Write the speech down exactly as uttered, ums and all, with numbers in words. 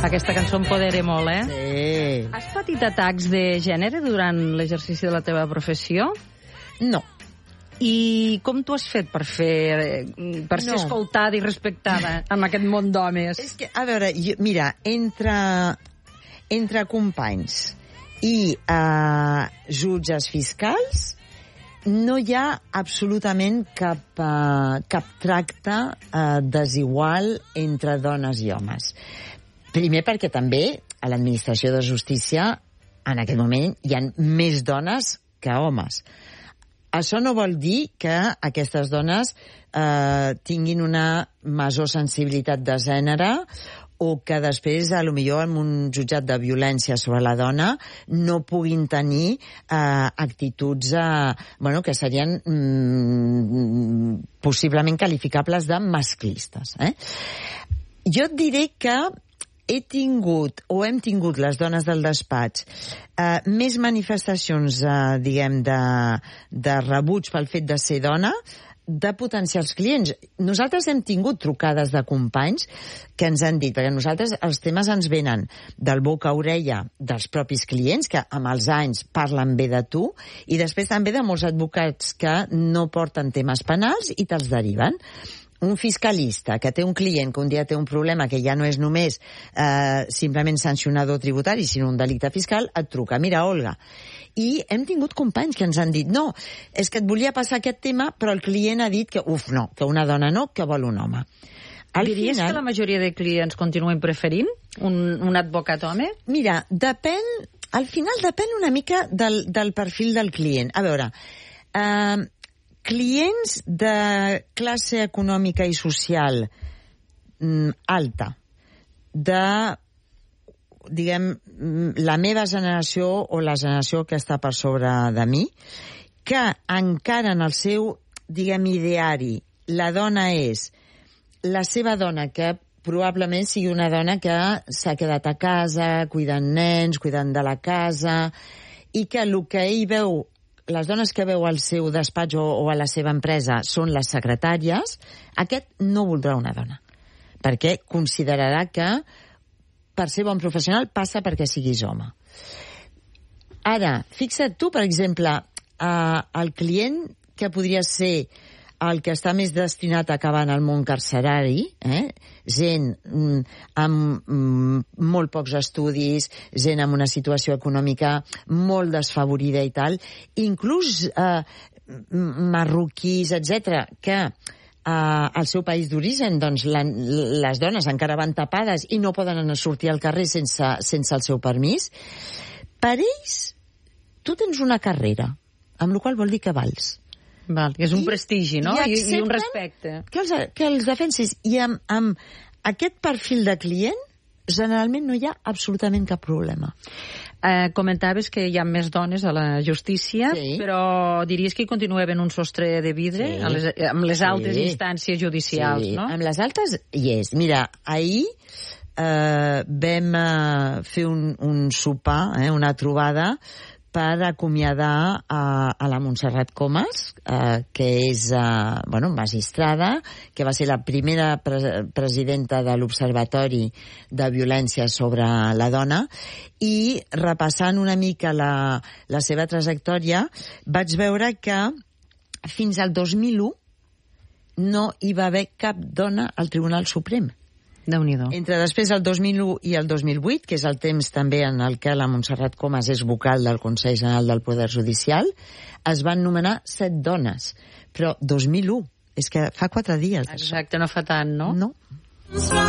Aquesta cançó empodera molt, eh? Sí. Has patit atacs de gènere durant l'exercici de la teva professió? No. I com t'ho has fet per fer, per ser No. escoltada i respectada en aquest món d'homes? És que, a veure, jo, mira, entre, entre companys i uh, jutges fiscals no hi ha absolutament cap, uh, cap tracte uh, desigual entre dones i homes. Primer perquè també a l'administració de justícia en aquest moment hi ha més dones que homes. Això no vol dir que aquestes dones eh, tinguin una major sensibilitat de gènere o que després, a lo millor, en un jutjat de violència sobre la dona no puguin tenir eh, actituds eh, bueno, que serien mm, possiblement qualificables de masclistes. Eh? Jo et diré que he tingut, o hem tingut les dones del despatx, eh, més manifestacions, eh, diguem, de, de rebuig pel fet de ser dona, de potencials clients. Nosaltres hem tingut trucades de companys que ens han dit, perquè nosaltres els temes ens venen del boca a orella dels propis clients, que amb els anys parlen bé de tu, i després també de molts advocats que no porten temes penals i te'ls deriven. Un fiscalista que té un client que un dia té un problema que ja no és només eh, simplement sancionador tributari, sinó un delicte fiscal, et truca. Mira, Olga, i hem tingut companys que ens han dit no, és que et volia passar aquest tema, però el client ha dit que, uf, no, que una dona no, que vol un home. Al Diries final, que la majoria de clients continuen preferint un, un advocat home? Mira, depèn, al final depèn una mica del, del perfil del client. A veure, eh, clients de classe econòmica i social mm, alta, de, diguem, la meva generació o la generació que està per sobre de mi, que encara en el seu, diguem, ideari, la dona és la seva dona, que probablement sigui una dona que s'ha quedat a casa, cuidant nens, cuidant de la casa, i que el que ell veu, les dones que veu al seu despatx o, o a la seva empresa són les secretàries, aquest no voldrà una dona, perquè considerarà que per ser bon professional passa perquè siguis home. Ara, fixa't tu, per exemple, eh, el client que podria ser el que està més destinat a acabar en el món carcerari, eh? gent mm, amb mm, molt pocs estudis, gent amb una situació econòmica molt desfavorida i tal, inclús eh, marroquís, etcètera, que eh, al seu país d'origen doncs, la, les dones encara van tapades i no poden anar a sortir al carrer sense, sense el seu permís. Per ells, tu tens una carrera, amb la qual vol dir que vals. Val, és un I, prestigi, no? I, I un respecte. Que els, que els defensis. I amb, amb aquest perfil de client, generalment no hi ha absolutament cap problema. Eh, comentaves que hi ha més dones a la justícia, sí. Però diries que hi continua havent un sostre de vidre sí. amb, les, amb les altes sí. instàncies judicials, sí. no? Amb les altes hi és. Mira, ahir eh, vam eh, fer un, un sopar, eh, una trobada, per acomiadar a, a la Montserrat Comas, eh, que és eh, bueno, magistrada, que va ser la primera pre presidenta de l'Observatori de Violència sobre la Dona, i repassant una mica la, la seva trajectòria, vaig veure que fins al dos mil u no hi va haver cap dona al Tribunal Suprem. Déu-n'hi-do. Entre després el dos mil u i el dos mil vuit, que és el temps també en el que la Montserrat Comas és vocal del Consell General del Poder Judicial, es van nomenar set dones. Però dos mil u, és que fa quatre dies. Exacte, no fa tant, no? No.